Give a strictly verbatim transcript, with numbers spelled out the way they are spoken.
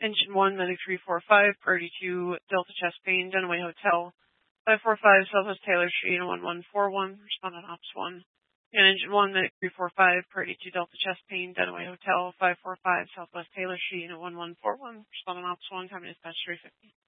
Engine one, Medic three four five, priority two, Delta Chest Pain, Dunaway Hotel, five four five, Southwest Taylor Street, and one one four one, respond on Ops one. And Engine one, Medic three four five, priority two, Delta Chest Pain, Dunaway Hotel, five four five, Southwest Taylor Street, and one one four one, respond on Ops one, time to dispatch three fifty.